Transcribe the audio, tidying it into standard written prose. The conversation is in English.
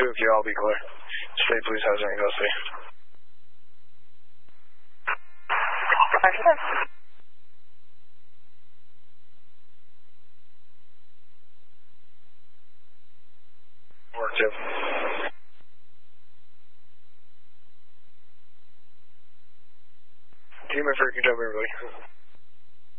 2, you all be clear. State Police has Rango City. Roger that. Work 2. Team, if you can tell me everybody.